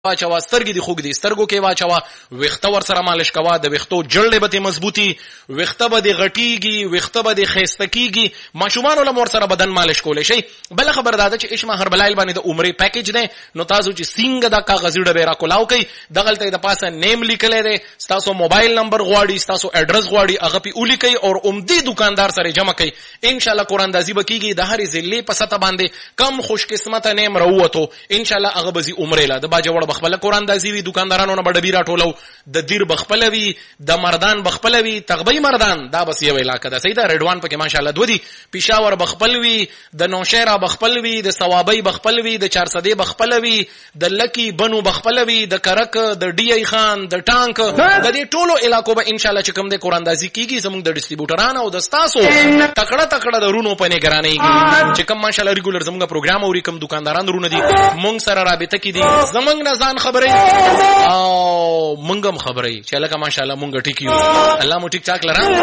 واچوا، سترګې دې خوږ دي سترګو کې واچوا، ویښته ور سره مالش کوا، د ویښتو جړلې به مضبوطي، ویښته به دې غټیږي، ویښته به دې ښایسته کیږي. ماشومانو له مور سره بدن مالش کولی شي. بل خبر دا ده چې اشما هربلایل باندې د عمرې پیکیج دی، نو تاسو چې سینګ دا کاغذي ډبې راکولاو کوي، دغلته د پاسه نیم لیکلی دی، ستاسو موبایل نمبر غواړي، ستاسو ایډرس غواړي، هغه پې ولیکئ او عمدي دکاندار سره جمع کوي. انشاءالله قراندازي به کیږي. د هرې ضلعې په سطح باندې کم خوش قسمته نیم راووتو، انشاءالله هغه به ځي عمرې له. د باجوړ بخپله قراندازي وي، دکاندارانو نه به ډبي راټولو، د دیر بخپله وي، د مردان بخپله وي، تغبی مردان دا بس یو علاقه ده. صحیح ده. رډوان پکې ماشاءالله دو دي، پېښور بخپل وي، د نوشهره بخپل وي، د ثوابۍ بخپل وي، د چارسدې بخپل وي، د لکی بنو بخپل وي، د کرک، د ډي ای خان، د ټانک، د دې ټولو علاقو به انشاءالله چې کوم د قراندازي کیږي. زموږ د ډسټریبیوټرانو او د ستاسو تکړه تکړه د رونو په نگرانۍ چې کوم ماشاءالله ریګولر زموږ پروګرام اوري، کوم دکانداران رونه دي، مونږ سره رابطه کې دي، زمونږ نه ځان خبرې او مونږ هم خبرې چې لکه ماشاءالله مونږ ټیک یو. الله مو ټیک ټاک لرا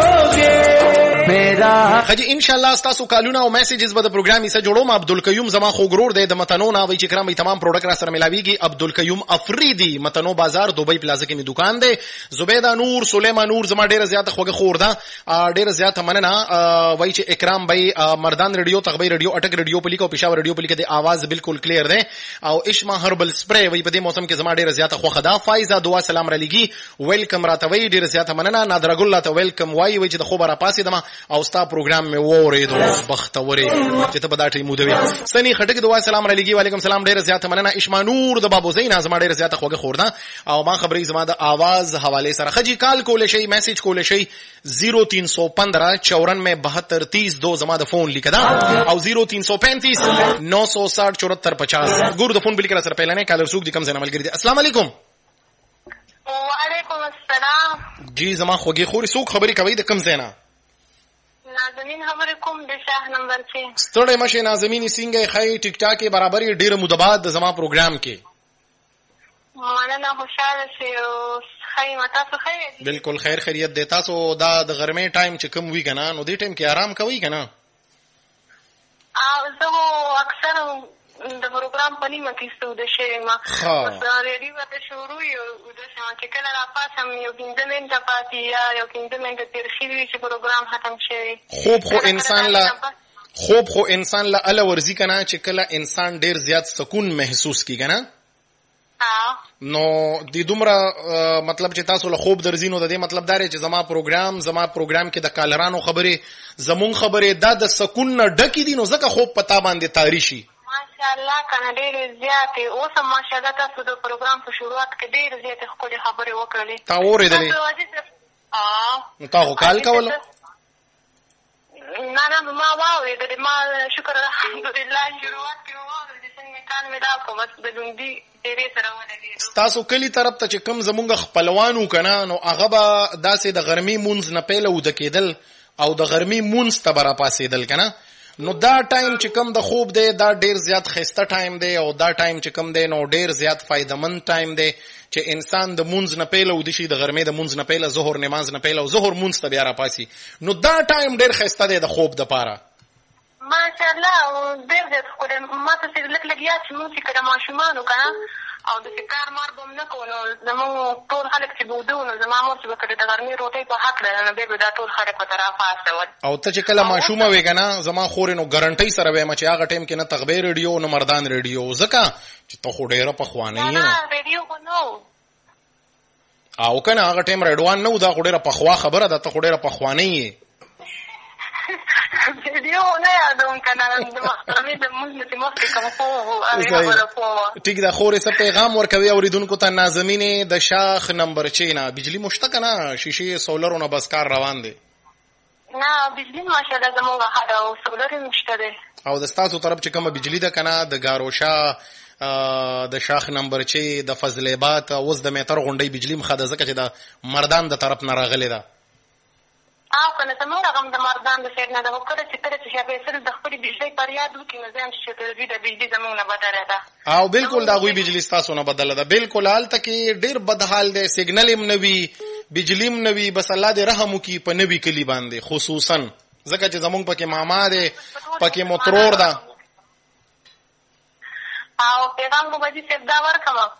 میرا خجی انشاءالله تاسو کالونه او میسیجز به د پروګرام یې جوړوم. عبدالقیوم زما خو ګرور دی د متنو نه وی چې کرام تمام پروډکټ را سره ملاویږي. عبدالقیوم افریدی متنو بازار دوبۍ پلازا کې می دکان دی. زبیده نور سلیمان نور زما ډیره زیاته خوګه خور ده، ډیره زیاته مننه. وای چې اکرام بای مردان ریډیو، تغبی ریډیو، اٹک ریډیو پلیکو، پېښور ریډیو پلیکو د आवाज بالکل کلیر دی. او اشما هربل سپری وای په دې موسم کې زما ډیره زیاته خوخه ده. فایزه دعا سلام را لګي، ویلکم راته وای ډیره زیاته مننه. نادر ګل ته ویلکم وای چې د خو را پاسې دما او ستا پروګرام مې وریدو بختوري چې ته په دا ټیم مودوي. سني خټک دعا سلام را لګي، وعلیکم سلام ډیره زیاته مننه. اشما نور د بابو زین زما ډیره زیاته خوګه خور ده او ما خبرې زما د आवाज حواله سره خجی کال کول شي، میسج کول شي 0315 94 72 30 زما د فون لیکه ده او 0335 960 74 50 ګور د فون بل کړه سره پهلنه کالر سوق دي کم زنه ملګری دي. السلام علیکم. وعلیکم السلام. جی زما خوږی خوري سوق خبري کوي د کم زنه؟ نازمین خبرې کوم د شاه نمبر 6. ستړی مشه نازمین څنګه خای ټیک ټاک برابرې ډیره مدبات د زما پروګرام کې مننه. خوشاله شئ او خیر تاسو خیر؟ بالکل خیر خیریت دی. تاسو دا د غرمې ټایم چې کوم وی کنه نو دې ټایم کې آرام کوي کنه؟ زه اکثر د پروګرام په نیمه کې ستوده شوم، بس ریډیو ته شروع یو د چې کله را پاسم یو 15 منټه پاتې یا یو 15 منټه تیر شوي چې پروګرام ختم شوی. خوب خو انسان له ال ورزي کنه چې کله انسان ډیر زیات سکون محسوس کی کنه نو د دومره مطلب چې تاسو له خوب درځینو د دې مطلب دا چې زما پروګرام کې د کالرانو خبرې زمون خبرې دا د سکون نه ډکی دي، نو ځکه خوب پتا باندې تاریشي. ماشاءالله کنه ډېر زیات اوس ماشاءالله تاسو د پروګرام په شروعات کې ډېر زیات خپل خبرې وکړلې. تا اورېدلې؟ نو تاسو کال کول؟ نه ما واورېدلې، ما شکر الحمدلله شروعات کې واورېدلې څنګه کال مې دا کوم بس د لومړي ډېرې سره ولګېدو. تاسو کلی طرف ته چې کوم زمونږ خپلوانو کنه نو هغه به داسې د غرمې مونځ نه پیله وده کېدل او د غرمې مونځ ته به راپاسېدل کنه، نو دا ټایم چې کم د خوب دی دا ډیر زیات خسته ټایم دی او دا ټایم چې کم دی نو ډیر زیات فایدمن ټایم دی چې انسان د مونځ نه پیله ودی شي، د غرمې د مونځ نه پیله ظهر نماز نه پیله او ظهر مونځ ته بیا راپاسي، نو دا ټایم ډیر خسته دی د خوب د پاره. ماشاءالله ډیر زیات خو ما ته لږ لږ یاد چې مونږ چې کله ماشومانو کنه او د کار مار به نه کوو نو زموږ ټول خلک چې بودو نو زما مور چې به کله د غرمې روټۍ په حق لرله نو بیا به دا ټول خلک ورته راپاڅول. او ته چې کله ماشومه وې که نه زما خورې نو ګرنټۍ سره ویمه چې هغه ټایم کې نه تغبې ریډیو نه مردان ریډیو، ځکه چې ته خو ډېره پخوانۍ یې نه ریډیو خو نه و او که نه هغه ټایم ریډوان نه و، دا خو ډېره پخوا خبره ده، ته خو ډېره پخوانۍ یې. ویډیو نه یادوم کنه د محترمې د مونږ چې مخکې کوم خو هغې خبره کومه. ټیک ده خورې څه پیغام ورکوي اورېدونکو ته؟ نازمینې د شاخ نمبر 6 نه بجلي مو شته که نه؟ شیشې سولرو نه بس کار روان دی؟ نه بجلي ماشاءالله زموږ ښه ده او سولر هم شته دی. او د ستاسو طرف چې کومه بجلي ده که نه د ګاروشا د شاخ نمبر 6 د فضل آباد اوس د میتر غونډۍ بجلي هم ښه ده ځکه چې د مردان د طرف نه راغلې ده. او کنه زموږ هغه د مردان د سایډ نه ده، خو کله چې شاه فیصل د خپلې بجلۍ فریاد وکړي نو زه هم چې د بجلي زموږ نه بدله ده. او بالکل د هغوی بجلي ستاسو نه بدله ده، بالکل هلته کې ډېر بد حال دی، سیګنل هم نه وي، بجلي هم نه وي، بس الله دې رحم وکړي په نوي کلي باندې خصوصا ځکه چې زموږ پکې ماما دی، پکې مو ترور ده. او پیغام کو بجي صاحب دا ورکړم